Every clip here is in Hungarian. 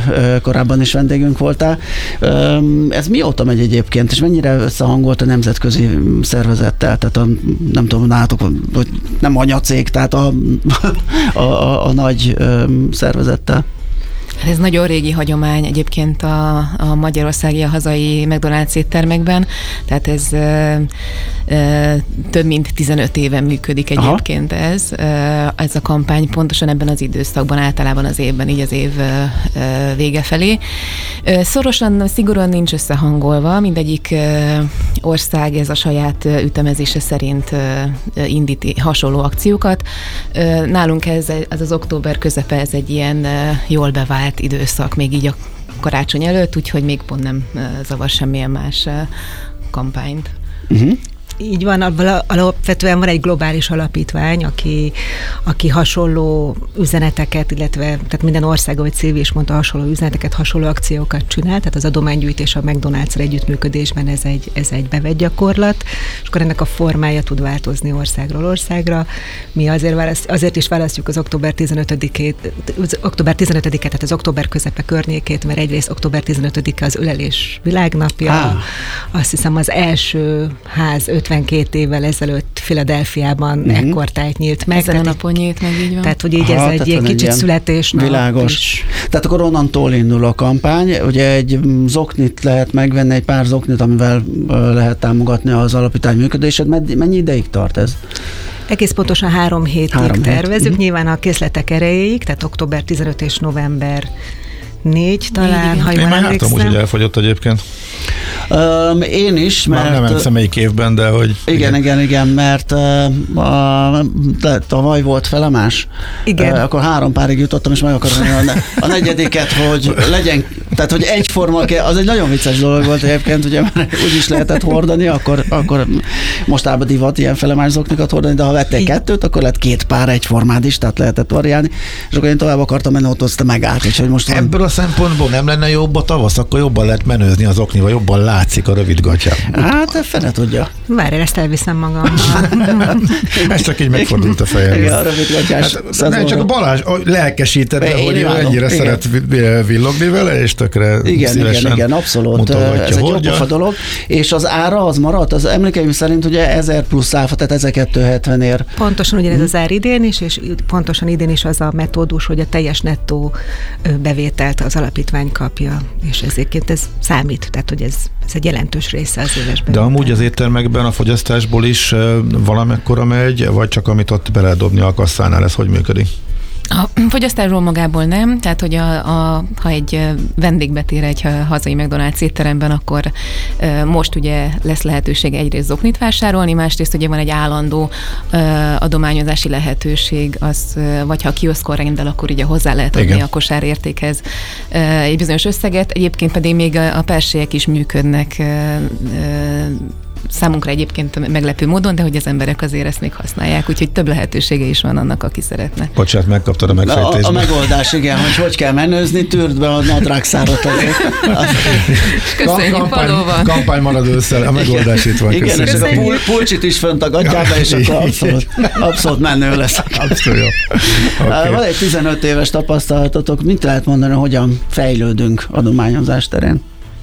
korábban is vendégünk voltál. Ez mióta megy egyébként, és mennyire összehangolt a nemzetközi szervezettel? Tehát nem tudom, nálatok, hogy nem anyacég, tehát a nagy szervezettel. Ez nagyon régi hagyomány egyébként a magyarországi, a hazai McDonald's éttermekben, tehát ez több mint 15 éven működik egyébként. Ez a kampány pontosan ebben az időszakban, általában az évben, így az év vége felé. Szorosan, szigorúan nincs összehangolva, mindegyik ország ez a saját ütemezése szerint indít hasonló akciókat. Nálunk ez az október közepe, ez egy ilyen jól bevált időszak, még így a karácsony előtt, úgyhogy még pont nem zavar semmilyen más kampányt. Így van, alapvetően van egy globális alapítvány, aki hasonló üzeneteket, illetve tehát minden ország, ahogy Szilvi is mondta, hasonló üzeneteket, hasonló akciókat csinál, tehát az adománygyűjtés a McDonald's-ra együttműködésben ez egy bevett gyakorlat, és akkor ennek a formája tud változni országról országra. Mi azért is választjuk az október 15-et, tehát az október közepe környékét, mert egyrészt október 15-e az ölelés világnapja, azt hiszem az első ház 52 évvel ezelőtt Philadelphiában ekkortájt nyílt meg. Ezen a napon nyílt meg, így van. Tehát, hogy így ez egy ilyen kicsit születésnap. Világos. Tehát akkor onnantól indul a kampány. Ugye egy zoknit lehet megvenni, egy pár zoknit, amivel lehet támogatni az alapítvány működését. Mennyi ideig tart ez? Egész pontosan 3 hétig tervezünk, nyilván a készletek erejéig, tehát október 15 és november 4 talán, ha jól emlékszem. Én már jártam úgy, hogy elfogyott egyébként. Én is, mert... Nem emlékszem melyik évben, de hogy... Igen, mert tavaly volt felemás. Igen. Akkor 3 párig jutottam, és meg akarom a negyediket, hogy legyen, tehát hogy egyforma, az egy nagyon vicces dolog volt egyébként, ugye, mert úgy is lehetett hordani, akkor mostában divat ilyen felemás zoknikat hordani, de ha vettél 2, akkor lett 2 pár egyformád is, tehát lehetett variálni, és akkor én tovább akartam menni, ott aztán megállt, úgyhogy most ebből a szempontból nem lenne jobb a tavasz, akkor jobban lehet menőzni az oknival, jobban látszik a rövid gatyám. Hát, fene tudja. Várj, ezt elviszem magammal. Ez csak így megfordult a fejemben. Igen, a rövid gatyás nem, csak a Balázs lelkesítette, hogy ennyire szeret villogni vele, és tökre szívesen igen, abszolút. Ez egy jó pofa dolog. És az ára az maradt? Az emlékeim szerint ugye 1000 plusz áfa, tehát 1270 ér. Pontosan ugyanez az ár idén is, és pontosan idén is az a metódus, hogy a teljes nettó bevételt az alapítvány kapja, és ezért ez számít, tehát hogy ez egy jelentős része az éves bevétel. De amúgy az éttermekben a fogyasztásból is valamekkora megy, vagy csak amit ott be lehet dobni a kasszánál, ez hogy működik? A fogyasztásról magából nem, tehát hogy ha egy vendég betér egy hazai McDonald's étteremben, akkor most ugye lesz lehetőség egyrészt zoknit vásárolni, másrészt ugye van egy állandó adományozási lehetőség, vagy ha a kioszkon rendel, akkor ugye hozzá lehet adni a kosárértékhez egy bizonyos összeget, egyébként pedig még a perselyek is működnek számunkra egyébként meglepő módon, de hogy az emberek azért ezt még használják, úgyhogy több lehetősége is van annak, aki szeretne. Bocsánat, megkaptad a megfejtést. A megoldás, igen, hogy kell menőzni, tűrd be a nadrágszárat azért. Köszönjük, valóban. Kampány marad ősszel, a megoldás itt van. Igen, és a pulcsit is fönt a gatyába, és akkor abszolút menő lesz. Abszolút jó. Okay. Van egy 15 éves tapasztalatotok, mit lehet mondani, hogyan fejlődünk adományozás terén?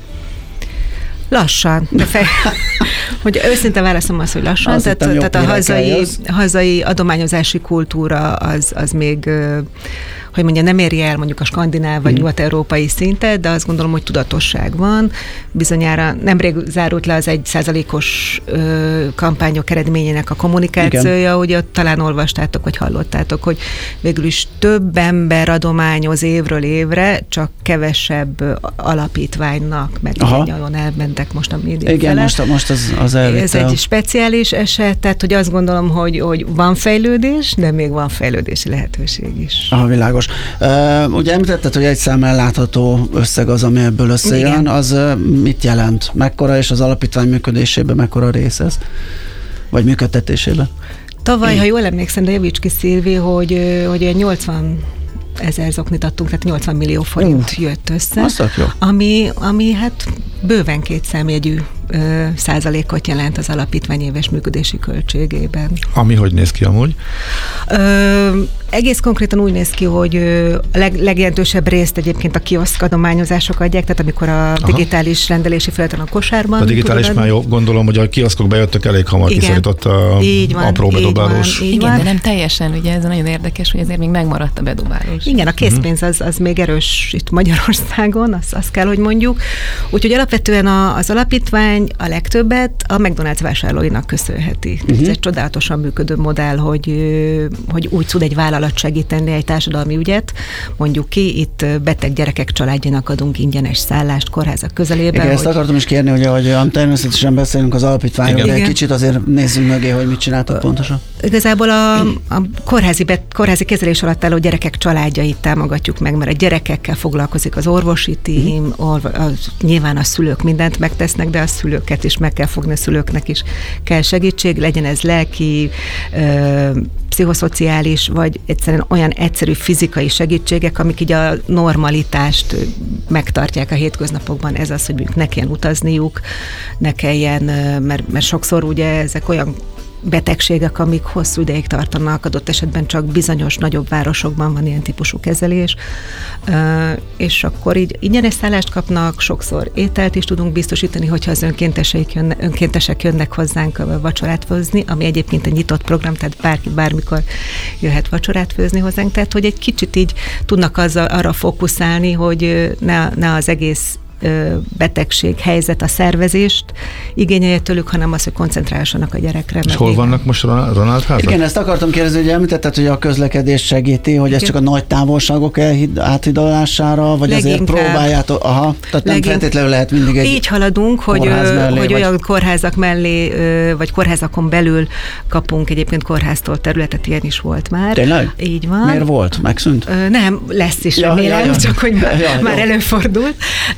Lassan, de hogy őszinte válaszom az, hogy lassan, tehát a hazai adományozási kultúra az még, hogy mondja, nem éri el mondjuk a skandináv vagy nyugat-európai szintet, de azt gondolom, hogy tudatosság van. Bizonyára nemrég zárult le az 1%-os kampányok eredményének a kommunikációja, hogy ott talán olvastátok, vagy hallottátok, hogy végül is több ember adományoz évről évre, csak kevesebb alapítványnak, meg nyalon elmentek most a média fele. Igen, most az elvitte. Ez egy speciális eset, tehát hogy azt gondolom, hogy van fejlődés, de még van fejlődési lehetőség is. Világos. Ugye említetted, hogy egy számmel látható összeg az, ami ebből összejön, igen. Az mit jelent? Mekkora, és az alapítvány működésében mekkora rész ez? Vagy működtetésében? Tavaly, ha jól emlékszem, de javíts ki, Szilvi, hogy 80 000 zoknit adtunk, tehát 80 millió forint jött össze. Jó. Ami hát bőven 2 számjegyű százalékot jelent az alapítvány éves működési költségében. Ami hogy néz ki amúgy? Egész konkrétan úgy néz ki, hogy a legjelentősebb részt egyébként a kioszk adományozások adják, tehát amikor a digitális rendelési felületen a kosárban. A digitális már jó, gondolom, hogy a kioszkok bejöttek elég hamar, kiszorított a apró bedobálós. Igen, de nem teljesen, ugye ez nagyon érdekes, hogy ezért még megmaradt a bedobálós. Igen, a készpénz az még erős itt Magyarországon, azt kell, hogy mondjuk. Úgyhogy alapvetően az alapítvány a legtöbbet a McDonald's vásárlóinak köszönheti. Ez egy csodálatosan működő modell, hogy úgy tud egy vállalat segíteni egy társadalmi ügyet. Mondjuk ki, itt beteg gyerekek családjának adunk ingyenes szállást kórházak közelében. Igen, ezt akartam is kérni, hogy természetesen beszélünk az alapítványról, de egy kicsit azért nézzünk mögé, hogy mit csináltak pontosan. Igazából a kórházi kezelés alatt álló gyerekek családjait támogatjuk meg, mert a gyerekekkel foglalkozik az orvosi tím, nyilván a szülők mindent megtesznek, de a szülőket is meg kell fogni, a szülőknek is kell segítség, legyen ez lelki, pszichoszociális, vagy egyszerűen olyan egyszerű fizikai segítségek, amik így a normalitást megtartják a hétköznapokban. Ez az, hogy ne kelljen utazniuk, ne kelljen, mert sokszor ugye ezek olyan betegségek, amik hosszú ideig tartanak, adott esetben csak bizonyos nagyobb városokban van ilyen típusú kezelés, és akkor így ingyenes szállást kapnak, sokszor ételt is tudunk biztosítani, hogyha az önkéntesek jönnek hozzánk vacsorát főzni, ami egyébként egy nyitott program, tehát bárki bármikor jöhet vacsorát főzni hozzánk, tehát hogy egy kicsit így tudnak arra fókuszálni, hogy ne az egész betegség, helyzet, a szervezést igényelje tőlük, hanem az, hogy koncentráljanak a gyerekre. És hol vannak most Ronald házak? Igen, ezt akartam kérdezni, hogy említetted, hogy a közlekedés segíti, hogy ez csak a nagy távolságok áthidalására, vagy leginkább, azért próbáljátok, tehát nem feltétlenül lehet mindig egy így haladunk, hogy olyan kórházak mellé, vagy kórházakon belül kapunk egyébként kórháztól területet, ilyen is volt már. Tényleg? Így van. Miért volt? Megszűnt? Nem, lesz is, remélem, csak hogy már előfordult.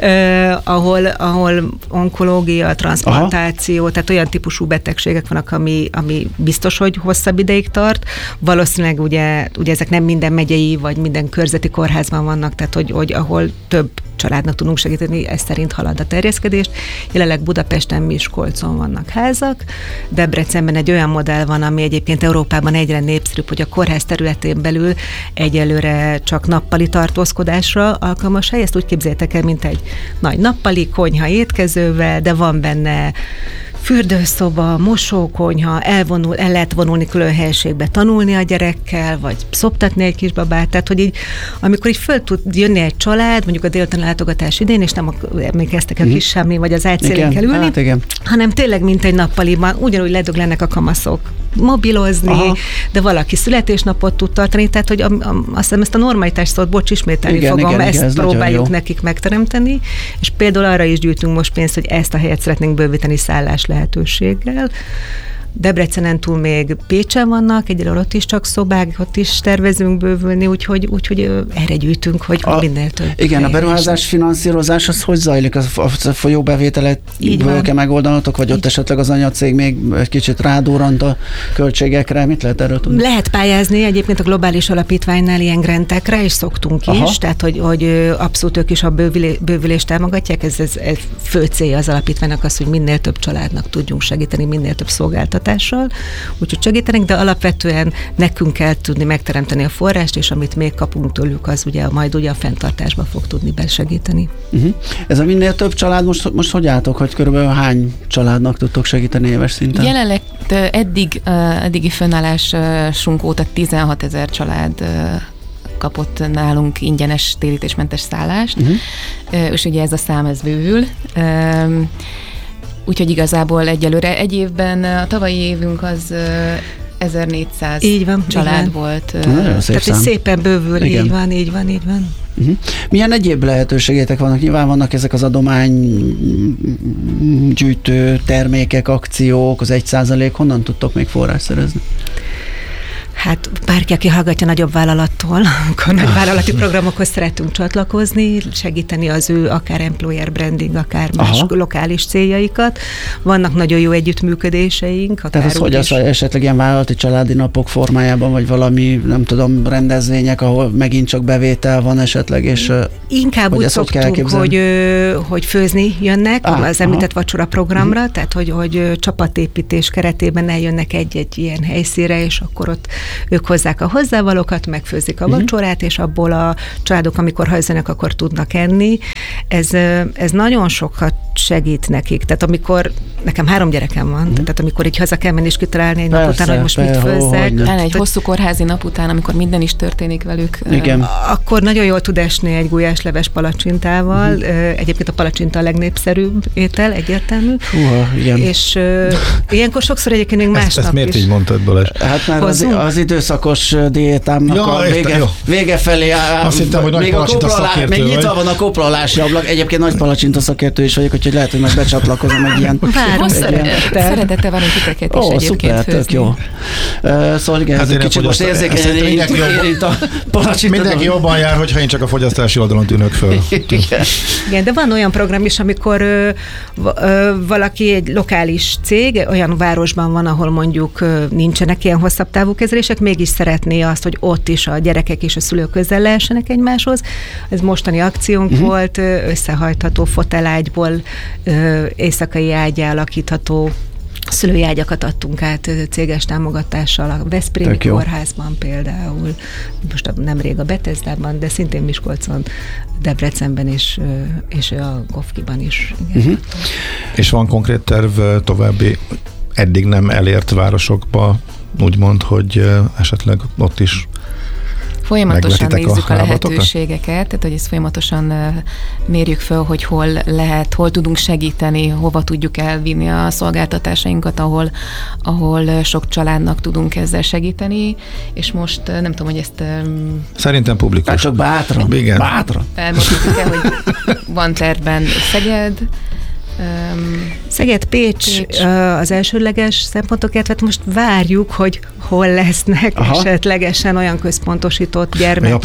Ahol onkológia, transzplantáció, tehát olyan típusú betegségek vannak, ami biztos, hogy hosszabb ideig tart. Valószínűleg ugye ezek nem minden megyei, vagy minden körzeti kórházban vannak, tehát hogy ahol több családnak tudunk segíteni, ez szerint halad a terjeszkedést. Jelenleg Budapesten, Miskolcon vannak házak, Debrecenben egy olyan modell van, ami egyébként Európában egyre népszerűbb, hogy a kórház területén belül egyelőre csak nappali tartózkodásra alkalmas hely. Ezt úgy képzeljétek el, mint egy nagy nappali konyha étkezővel, de van benne fürdőszoba, mosókonyha, el lehet vonulni külön helyiségbe, tanulni a gyerekkel, vagy szoptatni egy kisbabát, tehát hogy így, amikor így föl tud jönni egy család, mondjuk a délutáni látogatás idén, és nem emlékeztek a kis semmi, vagy az ágyszélén kell ülni, hanem tényleg mint egy nappaliban, ugyanúgy ledöglenek a kamaszok mobilozni, de valaki születésnapot tud tartani, tehát hogy azt hiszem ezt a normalitás szót, bocs, ismételni fogom, ezt próbáljuk nekik megteremteni, és például arra is gyűjtünk most pénzt, hogy ezt a helyet szeretnénk bővíteni szállás lehetőséggel. Debrecenen túl még Pécsen vannak, egyelőre ott is csak szobák, ott is tervezünk bővülni, úgyhogy erre gyűjtünk, hogy minél több. Igen, a beruházás finanszírozás az hogy zajlik? A folyóbevételekből kell megoldanatok, vagy ott esetleg az anyacég még egy kicsit rádurrant a költségekre? Mit lehet erről tudni? Lehet pályázni egyébként a globális alapítványnál ilyen grantekre, és szoktunk is, tehát hogy abszolút ők is a bővülést támogatják, ez fő célja az alapítványnak az, hogy minél több családnak tudjunk segíteni, minél több szolgáltatást, úgyhogy segítenek, de alapvetően nekünk kell tudni megteremteni a forrást, és amit még kapunk tőlük, az majd a fenntartásba fog tudni besegíteni. Ez a minél több család, most hogy álltok, hogy körülbelül hány családnak tudtok segíteni éves szinten? Jelenleg eddigi fönnállásunk óta 16 000 család kapott nálunk ingyenes térítésmentes szállást, és ugye ez a szám ez bővül. Úgyhogy igazából egyelőre egy évben, a tavalyi évünk az 1400 család volt. Tehát szépen bővül, így van. Milyen egyéb lehetőségétek vannak? Nyilván vannak ezek az adománygyűjtő termékek, akciók, az 1%, honnan tudtok még forrás szerezni? Hát bárki, aki hallgatja nagyobb vállalattól, akkor nagy vállalati programokhoz szeretünk csatlakozni, segíteni az ő akár employer branding, akár más lokális céljaikat. Vannak nagyon jó együttműködéseink. Tehát ez hogy az, esetleg ilyen vállalati családi napok formájában, vagy valami, nem tudom, rendezvények, ahol megint csak bevétel van esetleg, és inkább úgy szoktuk, hogy főzni jönnek az említett vacsora programra, tehát hogy csapatépítés keretében eljönnek egy-egy ilyen helyszínre, és akkor ott ők hozzák a hozzávalókat, megfőzik a vacsorát, és abból a családok, amikor hajzanak, akkor tudnak enni. Ez nagyon sokat segít nekik. Tehát amikor, nekem 3 gyerekem van, tehát amikor így haza kell menni és kitalálni egy nap után, hogy most mit főzzek. Egy hosszú kórházi nap után, amikor minden is történik velük. Igen. Akkor nagyon jól tud esni egy gulyásleves palacsintával. Egyébként a palacsinta a legnépszerűbb étel, egyértelmű. Igen. És ilyenkor sokszor egyébként még másnap ezt miért így mondtad, Balázs? Hát mert az időszakos diétámnak a vége felé azt hittem, hogy nagy palacsinta szakértő még nyitva van a koplalási ablak. Egyébként nagy palacsinta szakértő is vagyok, úgyhogy lehet, hogy meg becsatlakozom egy ilyen. Szeretettel várunk titeket is egyébként szuper, főzni. Tök jó. Szóval igen, ez egy kicsit most érzékenyen érint a palacsinta. Mindenki jobban jár, hogyha én csak a fogyasztási oldalon tűnök föl. Igen, de van olyan program is, amikor valaki egy lokális cég, olyan városban van, ahol mondjuk nincsenek ilyen hosszabb távú kezelések, mégis szeretné azt, hogy ott is a gyerekek és a szülők közel lehessenek egymáshoz. Ez mostani akciónk volt, összehajtható fotelágyból éjszakai ágyá alakítható szülői ágyakat adtunk át céges támogatással a Veszprémi kórházban például, most nemrég a Bethesdában, de szintén Miskolcon, Debrecenben és a Gofkiban is. Igen. És van konkrét terv további eddig nem elért városokba, úgymond, hogy esetleg ott is folyamatosan nézzük a lehetőségeket, tehát hogy ezt folyamatosan mérjük föl, hogy hol tudunk segíteni, hova tudjuk elvinni a szolgáltatásainkat, ahol sok családnak tudunk ezzel segíteni, és most nem tudom, hogy ezt... Szerintem publikus. Hát csak bátran. Igen. Bátran. Elmondjuk el, hogy van tervben Szeged, Szeged, Pécs az elsőleges szempontokat, hát most várjuk, hogy hol lesznek esetlegesen olyan központosított gyermek.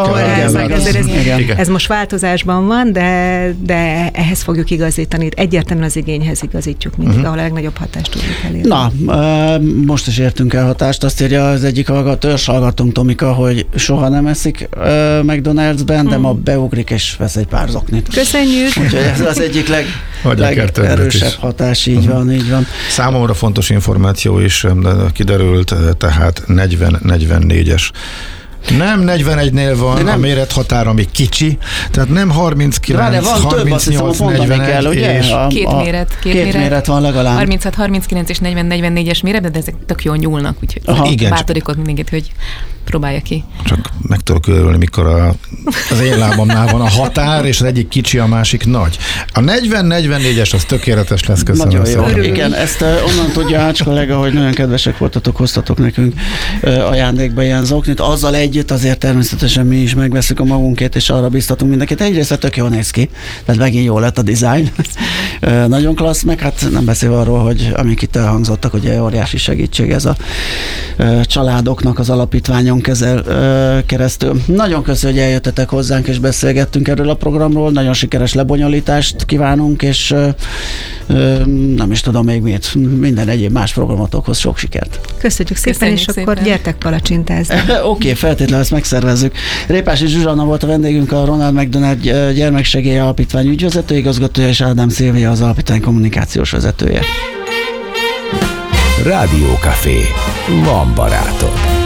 Ez most változásban van, de ehhez fogjuk igazítani. Egyértelműen az igényhez igazítjuk mindig, ahol a legnagyobb hatást tudjuk elérni. Na, most is értünk el hatást. Azt írja az egyik hallgatónk, Tomika, hogy soha nem eszik McDonald'sben, de ma beugrik és vesz egy pár zoknit. Köszönjük! Úgyhogy ez az egyik legerősebb hatás, így van. Számomra fontos információ is kiderült, tehát 40-44-es. Nem 41-nél van a mérethatár, ami kicsi, tehát nem 39, 38, 41 és... Két méret van legalább. 36, 39 és 40-44-es méret, de ezek tök jól nyúlnak, úgyhogy bátorikod mindenkit, hogy próbálja ki. Csak meg tudok örülni, mikor az én lábamnál van a határ, és az egyik kicsi, a másik nagy. A 40-44-es az tökéletes lesz, köszönöm szépen. Igen, ezt onnan tudja Ács kollega, hogy nagyon kedvesek voltatok, hoztatok nekünk ajándékba ilyen zoknit. Azzal együtt azért természetesen mi is megveszünk a magunkét, és arra biztatunk mindenkit. Egyrészt tök jól néz ki, tehát megint jó lett a dizájn. Nagyon klassz, meg hát nem beszélve arról, hogy amik itt elhangzottak, hogy óriási segítség ez a családoknak az alapítványon keresztül. Nagyon köszönöm, hogy eljöttetek hozzánk, és beszélgettünk erről a programról. Nagyon sikeres lebonyolítást kívánunk, és nem is tudom még miért. Minden egyéb más programotokhoz sok sikert. Köszönjük szépen, és akkor gyertek palacsintázni. Oké, feltétlenül ezt megszervezzük. Répási Zsuzsanna volt a vendégünk, a Ronald McDonald Gyermeksegély Alapítvány ügyvezető igazgatója, és Ádám Szilvia az alapítvány kommunikációs vezetője. Rádiókafé. Van barátod.